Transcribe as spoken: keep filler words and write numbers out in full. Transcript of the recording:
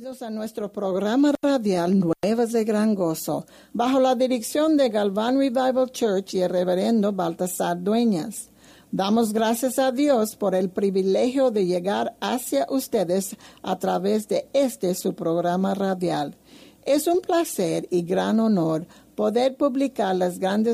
Bienvenidos a nuestro programa radial Nuevas de Gran Gozo, bajo la dirección de Galván Revival Church y el reverendo Baltasar Dueñas. Damos gracias a Dios por el privilegio de llegar hacia ustedes a través de este su programa radial. Es un placer y gran honor poder publicar las grandes